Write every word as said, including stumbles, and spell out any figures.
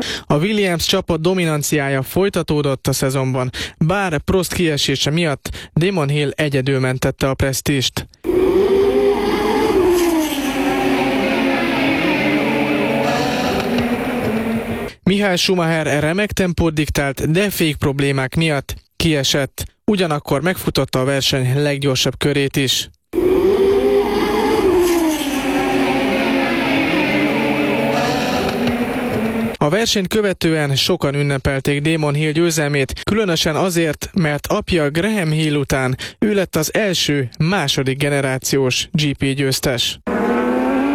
A Williams csapat dominanciája folytatódott a szezonban, bár Prost kiesése miatt Damon Hill egyedül mentette a presztízst. Michael Schumacher remek tempót diktált, de fék problémák miatt kiesett. Ugyanakkor megfutotta a verseny leggyorsabb körét is. A versenyt követően sokan ünnepelték Damon Hill győzelmét, különösen azért, mert apja Graham Hill után ő lett az első második generációs gé pé győztes.